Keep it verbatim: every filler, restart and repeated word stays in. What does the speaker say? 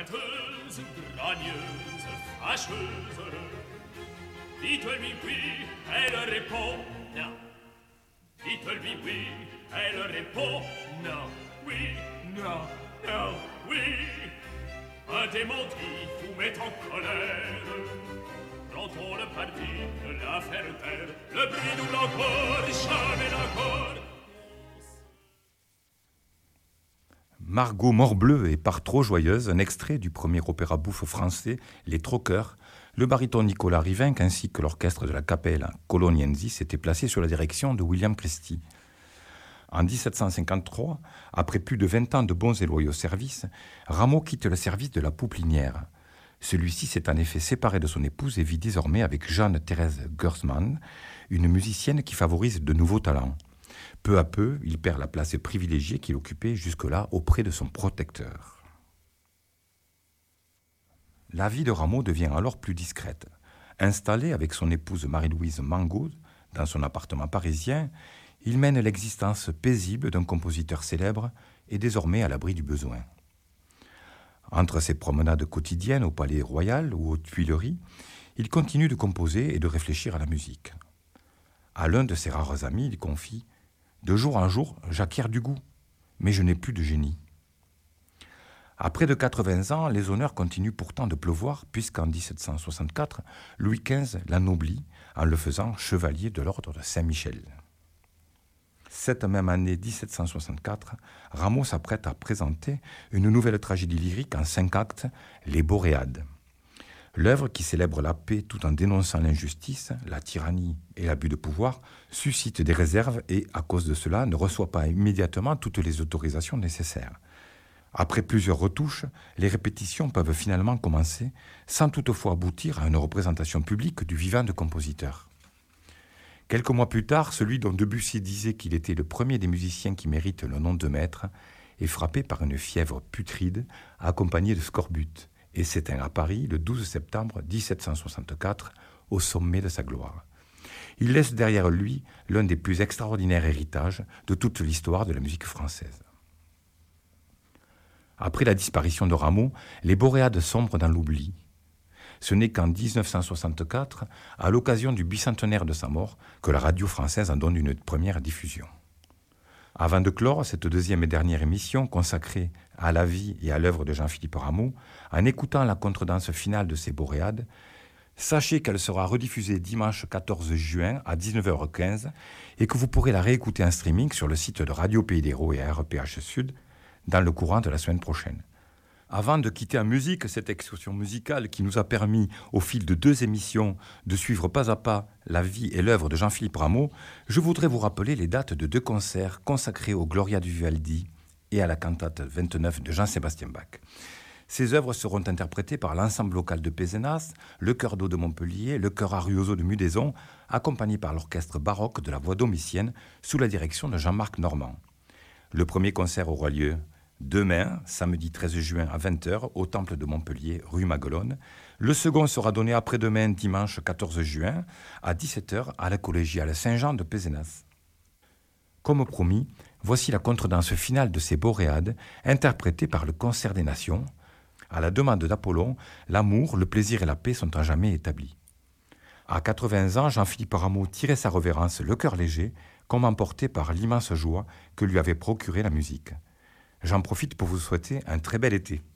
Grogneuse, fâcheuse, dites-lui oui, elle répond non. Dites-lui oui, elle répond non. Oui, non, non, oui. Un démenti vous met en colère. Quand on le partit, la faire taire, le bruit double encore, jamais l'accord. Margot Morbleu et Part trop joyeuse, un extrait du premier opéra bouffe français, Les Troqueurs. Le baryton Nicolas Rivinck ainsi que l'orchestre de la Capella Coloniensis s'étaient placés sur la direction de William Christie. En dix-sept cent cinquante-trois, après plus de vingt ans de bons et loyaux services, Rameau quitte le service de la Pouplinière. Celui-ci s'est en effet séparé de son épouse et vit désormais avec Jeanne-Thérèse Gersmann, une musicienne qui favorise de nouveaux talents. Peu à peu, il perd la place privilégiée qu'il occupait jusque-là auprès de son protecteur. La vie de Rameau devient alors plus discrète. Installé avec son épouse Marie-Louise Mangaud dans son appartement parisien, il mène l'existence paisible d'un compositeur célèbre et désormais à l'abri du besoin. Entre ses promenades quotidiennes au Palais Royal ou aux Tuileries, il continue de composer et de réfléchir à la musique. À l'un de ses rares amis, il confie « De jour en jour, j'acquiers du goût, mais je n'ai plus de génie. » À près de quatre-vingts ans, les honneurs continuent pourtant de pleuvoir, puisqu'en dix-sept cent soixante-quatre, Louis quinze l'anoblit en le faisant chevalier de l'ordre de Saint-Michel. Cette même année dix-sept cent soixante-quatre, Rameau s'apprête à présenter une nouvelle tragédie lyrique en cinq actes, Les Boréades. L'œuvre, qui célèbre la paix tout en dénonçant l'injustice, la tyrannie et l'abus de pouvoir, suscite des réserves et, à cause de cela, ne reçoit pas immédiatement toutes les autorisations nécessaires. Après plusieurs retouches, les répétitions peuvent finalement commencer, sans toutefois aboutir à une représentation publique du vivant de compositeur. Quelques mois plus tard, celui dont Debussy disait qu'il était le premier des musiciens qui méritent le nom de maître est frappé par une fièvre putride accompagnée de scorbut et s'éteint à Paris le douze septembre dix-sept cent soixante-quatre au sommet de sa gloire. Il laisse derrière lui l'un des plus extraordinaires héritages de toute l'histoire de la musique française. Après la disparition de Rameau, les Boréades sombrent dans l'oubli. Ce n'est qu'en dix-neuf cent soixante-quatre, à l'occasion du bicentenaire de sa mort, que la radio française en donne une première diffusion. Avant de clore cette deuxième et dernière émission consacrée à la vie et à l'œuvre de Jean-Philippe Rameau, en écoutant la contredanse finale de ces Boréades, sachez qu'elle sera rediffusée dimanche quatorze juin à dix-neuf heures quinze et que vous pourrez la réécouter en streaming sur le site de Radio Pays d'Hérault et R P H Sud dans le courant de la semaine prochaine. Avant de quitter en musique cette excursion musicale qui nous a permis, au fil de deux émissions, de suivre pas à pas la vie et l'œuvre de Jean-Philippe Rameau, je voudrais vous rappeler les dates de deux concerts consacrés au Gloria du Vivaldi et à la cantate vingt-neuf de Jean-Sébastien Bach. Ces œuvres seront interprétées par l'ensemble local de Pézenas, le chœur d'eau de Montpellier, le chœur Arioso de Mudaison, accompagnés par l'orchestre baroque de la voix domitienne sous la direction de Jean-Marc Normand. Le premier concert aura lieu demain, samedi treize juin à vingt heures, au Temple de Montpellier, rue Maguelone. Le second sera donné après-demain, dimanche quatorze juin, à dix-sept heures, à la collégiale Saint-Jean de Pézenas. Comme promis, voici la contredanse finale de ces Boréades, interprétée par le Concert des Nations. À la demande d'Apollon, l'amour, le plaisir et la paix sont à jamais établis. À quatre-vingts ans, Jean-Philippe Rameau tirait sa révérence le cœur léger, comme emporté par l'immense joie que lui avait procuré la musique. J'en profite pour vous souhaiter un très bel été.